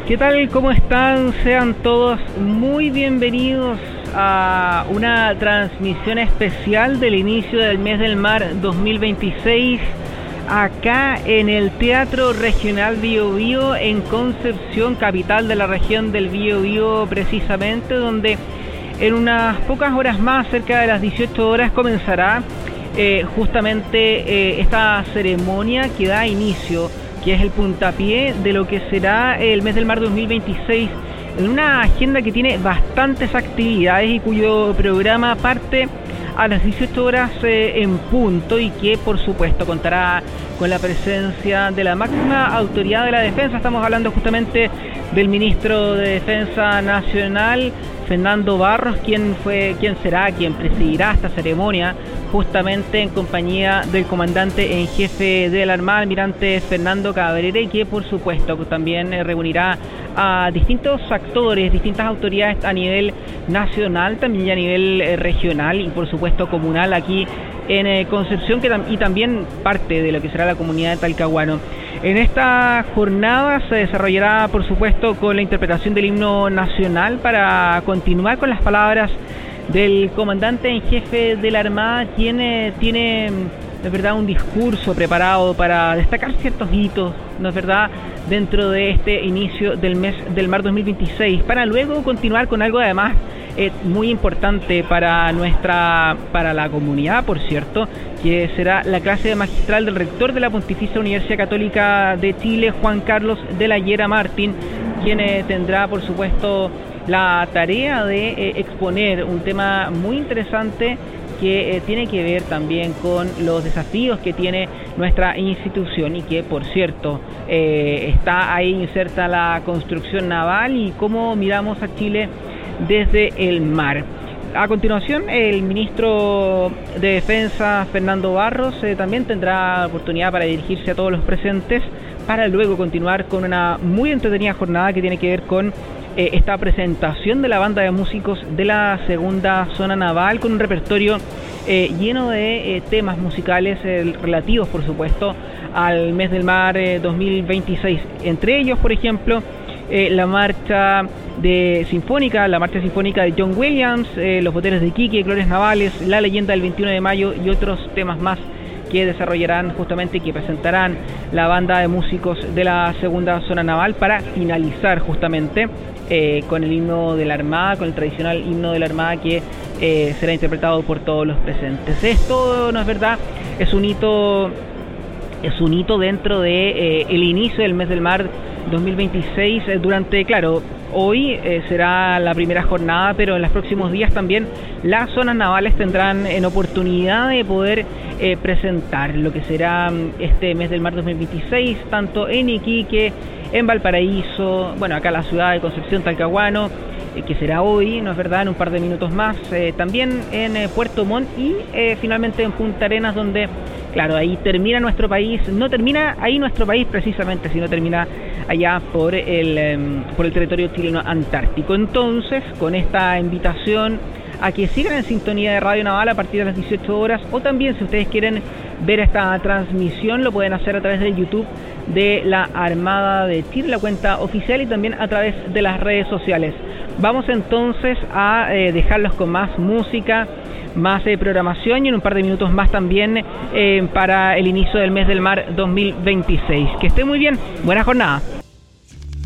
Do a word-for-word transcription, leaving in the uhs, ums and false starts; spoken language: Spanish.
¿Qué tal? ¿Cómo están? Sean todos muy bienvenidos a una transmisión especial del inicio del Mes del Mar dos mil veintiséis acá en el Teatro Regional Biobío en Concepción, capital de la región del Biobío precisamente, donde en unas pocas horas más, cerca de las dieciocho horas, comenzará eh, justamente eh, esta ceremonia que da inicio, que es el puntapié de lo que será el Mes del Mar dos mil veintiséis, en una agenda que tiene bastantes actividades y cuyo programa parte a las dieciocho horas eh, en punto, y que por supuesto contará con la presencia de la máxima autoridad de la defensa. Estamos hablando justamente del ministro de Defensa Nacional, Fernando Barros, quien fue, quien será, quien presidirá esta ceremonia, justamente en compañía del comandante en jefe de la Armada, almirante Fernando Cabrera, y que por supuesto también eh, reunirá a distintos actores, distintas autoridades a nivel nacional, también a nivel eh, regional y por supuesto comunal aquí en eh, Concepción, que tam- y también parte de lo que será la comunidad de Talcahuano. En esta jornada se desarrollará por supuesto con la interpretación del himno nacional, para continuar con las palabras del comandante en jefe de la Armada, quien eh, tiene, de verdad, un discurso preparado para destacar ciertos hitos, ¿no es verdad?, dentro de este inicio del Mes del Mar dos mil veintiséis, para luego continuar con algo además eh, muy importante para nuestra, para la comunidad, por cierto, que será la clase magistral del rector de la Pontificia Universidad Católica de Chile, Juan Carlos de la Llera Martín, quien eh, tendrá, por supuesto, la tarea de eh, exponer un tema muy interesante que eh, tiene que ver también con los desafíos que tiene nuestra institución, y que, por cierto, eh, está ahí inserta la construcción naval y cómo miramos a Chile desde el mar. A continuación, el ministro de Defensa, Fernando Barros, eh, también tendrá oportunidad para dirigirse a todos los presentes, para luego continuar con una muy entretenida jornada que tiene que ver con eh, esta presentación de la banda de músicos de la segunda zona naval, con un repertorio eh, lleno de eh, temas musicales eh, relativos, por supuesto, al Mes del Mar eh, dos mil veintiséis. Entre ellos, por ejemplo, eh, la marcha de sinfónica, la marcha sinfónica de John Williams, eh, los boteros de Iquique, Glorias Navales, la leyenda del veintiuno de mayo y otros temas más que desarrollarán justamente, que presentarán la banda de músicos de la segunda zona naval, para finalizar justamente eh, con el himno de la Armada, con el tradicional himno de la Armada, que eh, será interpretado por todos los presentes. Esto, ¿no es verdad?, es un hito, es un hito dentro de eh, el inicio del Mes del Mar dos mil veintiséis, eh, durante, claro, hoy eh, será la primera jornada, pero en los próximos días también las zonas navales tendrán en oportunidad de poder eh, presentar lo que será este Mes del Mar dos mil veintiséis, tanto en Iquique, en Valparaíso, bueno, acá la ciudad de Concepción, Talcahuano, eh, que será hoy, ¿no es verdad?, en un par de minutos más, eh, también en eh, Puerto Montt y eh, finalmente en Punta Arenas, donde, claro, ahí termina nuestro país, no termina ahí nuestro país precisamente, sino termina allá por el, eh, por el territorio chileno antártico. Entonces, con esta invitación a que sigan en sintonía de Radio Naval a partir de las dieciocho horas, o también, si ustedes quieren ver esta transmisión, lo pueden hacer a través de YouTube de la Armada de Chile, la cuenta oficial, y también a través de las redes sociales. Vamos entonces a eh, dejarlos con más música, más eh, programación, y en un par de minutos más también eh, para el inicio del Mes del Mar dos mil veintiséis. Que esté muy bien, buena jornada.